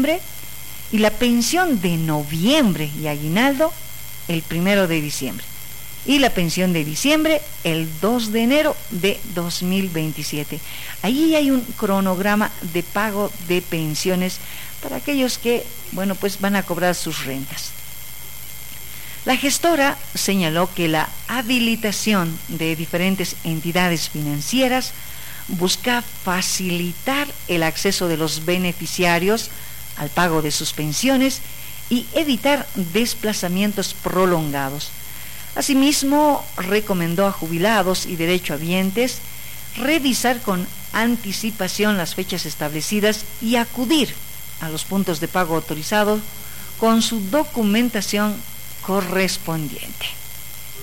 diciembre, y la pensión de noviembre y aguinaldo el 1 de diciembre, y la pensión de diciembre el 2 de enero de 2027. Ahí hay un cronograma de pago de pensiones para aquellos que, pues van a cobrar sus rentas. La gestora señaló que la habilitación de diferentes entidades financieras busca facilitar el acceso de los beneficiarios al pago de sus pensiones y evitar desplazamientos prolongados. Asimismo, recomendó a jubilados y derechohabientes revisar con anticipación las fechas establecidas y acudir a los puntos de pago autorizados con su documentación correspondiente.